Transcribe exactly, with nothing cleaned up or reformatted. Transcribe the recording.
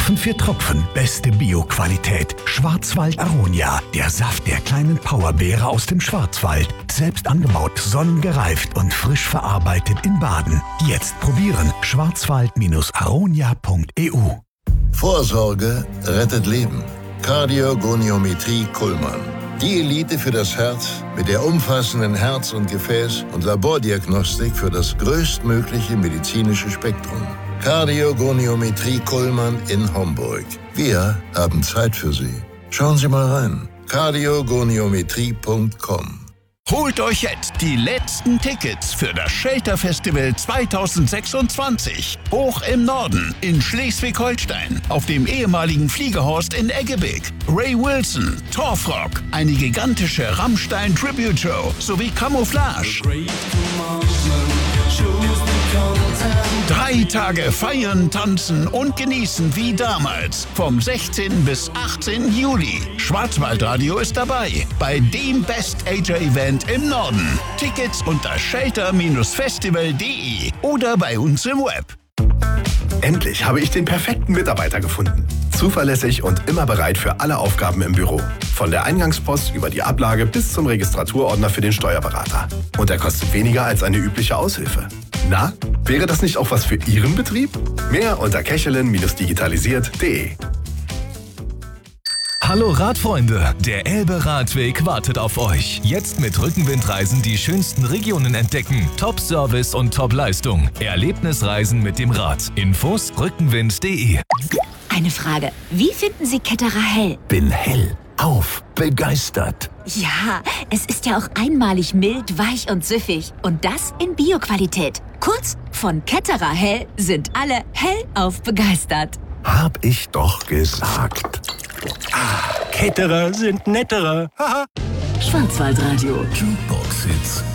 Tropfen für Tropfen. Beste Bio-Qualität. Schwarzwald Aronia. Der Saft der kleinen Powerbeere aus dem Schwarzwald. Selbst angebaut, sonnengereift und frisch verarbeitet in Baden. Jetzt probieren. schwarzwald aronia punkt e u. Vorsorge rettet Leben. Kardiogoniometrie Kuhlmann. Die Elite für das Herz mit der umfassenden Herz- und Gefäß- und Labordiagnostik für das größtmögliche medizinische Spektrum. Kardiogoniometrie Kuhlmann in Homburg. Wir haben Zeit für Sie. Schauen Sie mal rein. kardiogoniometrie punkt com. Holt euch jetzt die letzten Tickets für das Shelter Festival zweitausendsechsundzwanzig. Hoch im Norden in Schleswig-Holstein auf dem ehemaligen Fliegehorst in Eggebig. Ray Wilson, Torfrock, eine gigantische Rammstein-Tribute-Show sowie Camouflage. Drei Tage feiern, tanzen und genießen wie damals. Vom sechzehnten bis achtzehnten Juli. Schwarzwaldradio ist dabei bei dem Best-Ager-Event im Norden. Tickets unter shelter festival punkt de oder bei uns im Web. Endlich habe ich den perfekten Mitarbeiter gefunden. Zuverlässig und immer bereit für alle Aufgaben im Büro. Von der Eingangspost über die Ablage bis zum Registraturordner für den Steuerberater. Und er kostet weniger als eine übliche Aushilfe. Na, wäre das nicht auch was für Ihren Betrieb? Mehr unter kechelin digitalisiert punkt de. Hallo Radfreunde, der Elbe-Radweg wartet auf euch. Jetzt mit Rückenwindreisen die schönsten Regionen entdecken. Top-Service und Top-Leistung. Erlebnisreisen mit dem Rad. Infos rückenwind punkt de. Eine Frage. Wie finden Sie Ketterer hell? Bin hell auf begeistert. Ja, es ist ja auch einmalig mild, weich und süffig. Und das in Bio-Qualität. Kurz, von Ketterer hell sind alle hellauf begeistert. Hab ich doch gesagt. Ketterer sind netterer. Schwarzwaldradio. Jukebox Hits